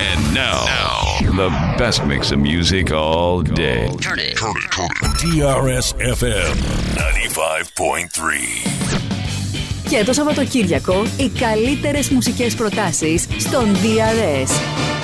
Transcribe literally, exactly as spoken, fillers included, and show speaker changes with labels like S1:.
S1: And now, now, the best mix of music all day.
S2: Turn it. Turn it. Turn it.
S3: τι αρ ες εφ εμ ninety-five point three.
S4: Και το Σαββατοκύριακο οι καλύτερες μουσικές προτάσεις στον ντι αρ ες.